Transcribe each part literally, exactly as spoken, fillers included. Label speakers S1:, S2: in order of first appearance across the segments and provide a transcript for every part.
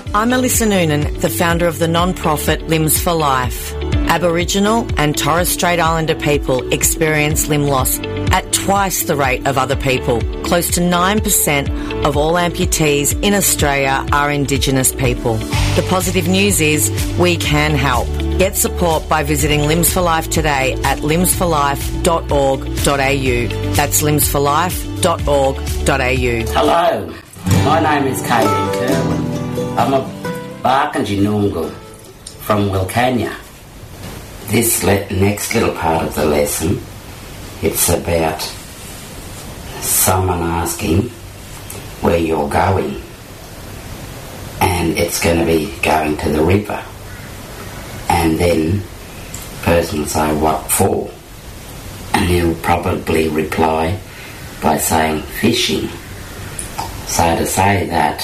S1: I'm Alyssa Noonan, the founder of the non-profit Limbs for Life. Aboriginal and Torres Strait Islander people experience limb loss at twice the rate of other people. Close to nine percent of all amputees in Australia are Indigenous people. The positive news is we can help. Get support by visiting Limbs for Life today at limbs for life dot org dot a u. That's limbs for life dot org dot a u.
S2: Hello, my name is Kayleen Kerwin. I'm a Barkindji Noongar from Wilcannia. This le- next little part of the lesson, it's about someone asking where you're going, and it's going to be going to the river, and then the person will say, what for? And he'll probably reply by saying fishing. So to say that,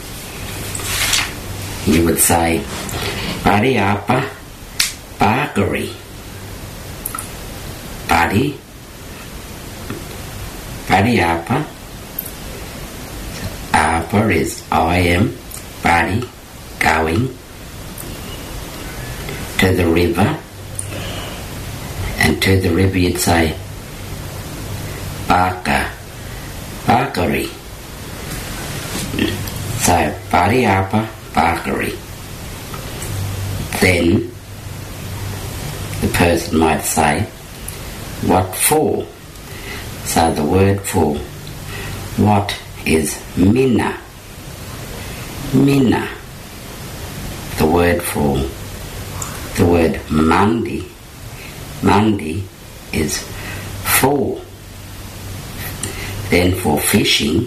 S2: you would say Badiapa Barkery. Buddy Badiapa. Apa is I am, Buddy, going to the river, and to the river you'd say Barker, Barkery. So Badiapa Barkery. Then the person might say, what for? So the word for what is minna. Minna. The word for the word Monday. Monday is for. Then for fishing,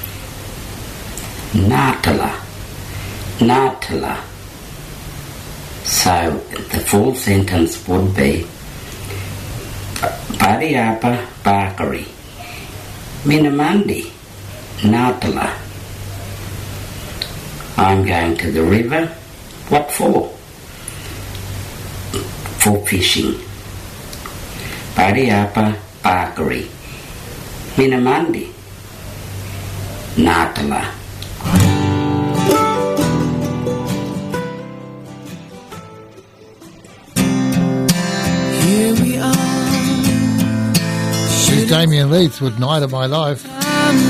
S2: Natala. Natala. So the full sentence would be Badiapa Barkery Minamandi Natala. I'm going to the river. What for? For fishing. Badiapa Barkery Minamandi Natala.
S3: Damien Leith with Night of My Life.